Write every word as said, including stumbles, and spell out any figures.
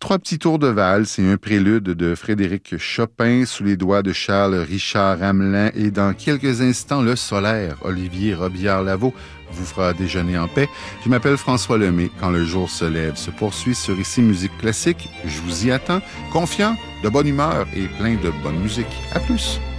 trois petits tours de valse et un prélude de Frédéric Chopin sous les doigts de Charles Richard Hamelin. Et dans quelques instants, le solaire, Olivier Robillard-Lavaux, vous fera déjeuner en paix. Je m'appelle François Lemay. Quand le jour se lève se poursuit sur Ici Musique Classique. Je vous y attends, confiant, de bonne humeur et plein de bonne musique. À plus!